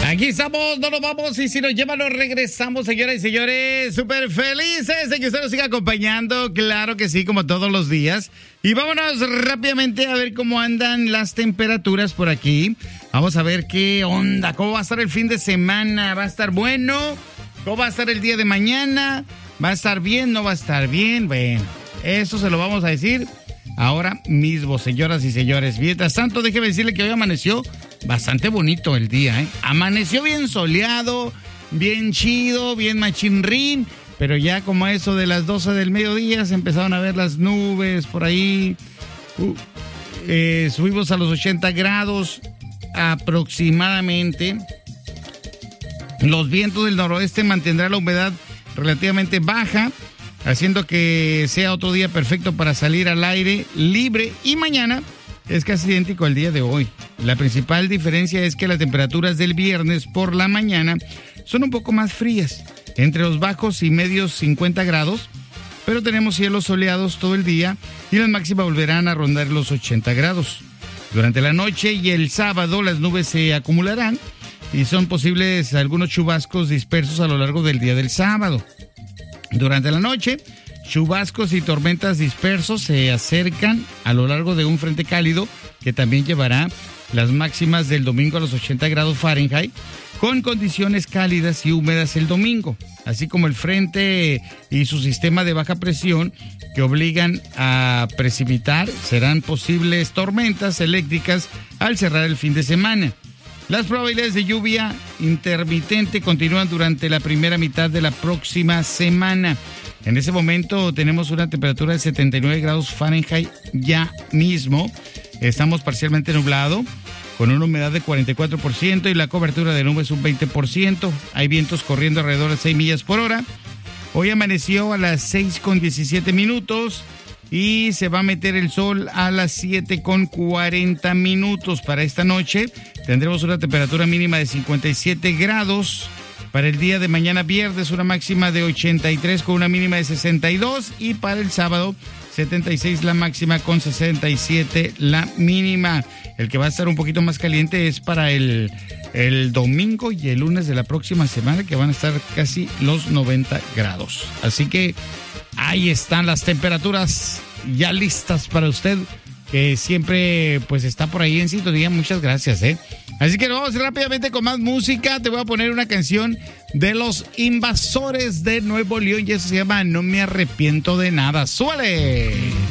Aquí estamos, no nos vamos y si nos lleva nos regresamos, señoras y señores, súper felices de que usted nos siga acompañando, claro que sí, como todos los días. Y vámonos rápidamente a ver cómo andan las temperaturas por aquí. Vamos a ver qué onda, cómo va a estar el fin de semana, va a estar bueno, cómo va a estar el día de mañana, va a estar bien, no va a estar bien, bueno, eso se lo vamos a decir ahora mismo, señoras y señores. Mientras tanto, déjeme decirle que hoy amaneció bastante bonito el día, ¿eh? Amaneció bien soleado, bien chido, bien machinrín, pero ya como a eso de las 12 del mediodía se empezaron a ver las nubes por ahí. Subimos a los 80 grados aproximadamente. Los vientos del noroeste mantendrán la humedad relativamente baja, haciendo que sea otro día perfecto para salir al aire libre, y mañana es casi idéntico al día de hoy. La principal diferencia es que las temperaturas del viernes por la mañana son un poco más frías, entre los bajos y medios 50 grados, pero tenemos cielos soleados todo el día y las máximas volverán a rondar los 80 grados. Durante la noche y el sábado las nubes se acumularán y son posibles algunos chubascos dispersos a lo largo del día del sábado. Durante la noche, chubascos y tormentas dispersos se acercan a lo largo de un frente cálido que también llevará las máximas del domingo a los 80 grados Fahrenheit, con condiciones cálidas y húmedas el domingo, así como el frente y su sistema de baja presión que obligan a precipitar. Serán posibles tormentas eléctricas al cerrar el fin de semana. Las probabilidades de lluvia intermitente continúan durante la primera mitad de la próxima semana. En ese momento tenemos una temperatura de 79 grados Fahrenheit ya mismo. Estamos parcialmente nublado, con una humedad de 44% y la cobertura de nubes un 20%. Hay vientos corriendo alrededor de 6 millas por hora. Hoy amaneció a las 6:17 y se va a meter el sol a las 7:40. Para esta noche tendremos una temperatura mínima de 57 grados. Para el día de mañana viernes una máxima de 83 con una mínima de 62. Y para el sábado 76 la máxima con 67 la mínima. El que va a estar un poquito más caliente es para el domingo y el lunes de la próxima semana, que van a estar casi los 90 grados. Así que ahí están las temperaturas ya listas para usted, que siempre pues está por ahí en sintonía. Muchas gracias, Así que nos vamos rápidamente con más música. Te voy a poner una canción de Los Invasores de Nuevo León y eso se llama No me arrepiento de nada. ¡Súbele!